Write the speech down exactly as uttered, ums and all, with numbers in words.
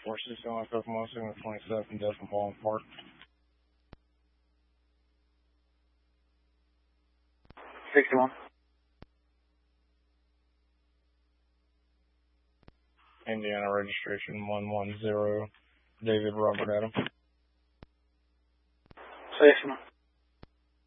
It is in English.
forces going up Mustang with twenty-seven Decimal Ball Park. sixty-one. Indiana registration one one zero, David Robert Adam. sixty-one.